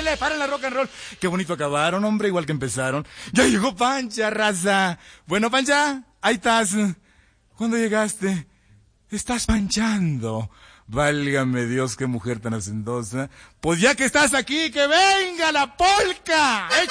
paren la rock and roll. Qué bonito acabaron, hombre, igual que empezaron. Ya llegó Pancha, raza. Bueno, Pancha, ahí estás. ¿Cuándo llegaste? Estás panchando. Válgame Dios, qué mujer tan hacendosa. Pues ya que estás aquí, que venga la polca.